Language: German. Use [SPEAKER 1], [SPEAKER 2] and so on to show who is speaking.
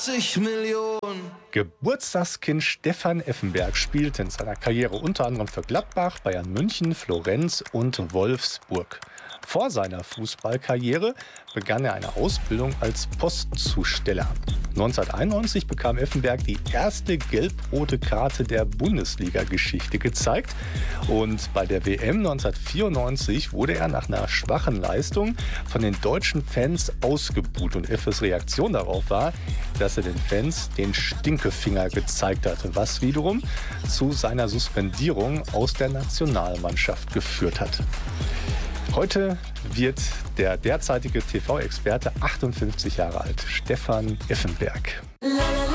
[SPEAKER 1] Millionen.
[SPEAKER 2] Geburtstagskind Stefan Effenberg spielte in seiner Karriere unter anderem für Gladbach, Bayern München, Florenz und Wolfsburg. Vor seiner Fußballkarriere begann er eine Ausbildung als Postzusteller. 1991 bekam Effenberg die erste gelb-rote Karte der Bundesliga-Geschichte gezeigt. Und bei der WM 1994 wurde er nach einer schwachen Leistung von den deutschen Fans ausgebuht. Und Effes Reaktion darauf war, dass er den Fans den Stinkefinger gezeigt hatte, was wiederum zu seiner Suspendierung aus der Nationalmannschaft geführt hat. Heute wird der derzeitige TV-Experte 58 Jahre alt, Stefan Effenberg.